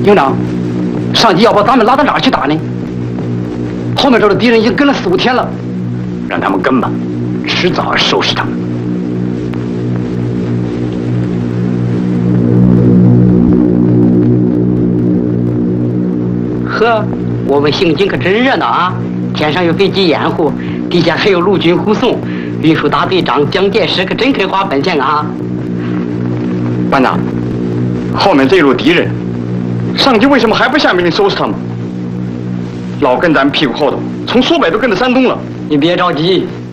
营长，上级要把咱们拉到哪儿去打呢？后面这的敌人已经跟了4、5天了， 让他们跟吧，迟早收拾他们。 呵，我们行军可真热闹啊！天上有飞机掩护，地下还有陆军护送，运输大队长蒋介石可真肯花本钱啊！ 班长，后面这一路敌人，上级为什么还不下命令收拾他们？老跟咱们屁股后头，从苏北都跟到山东了。 你别着急，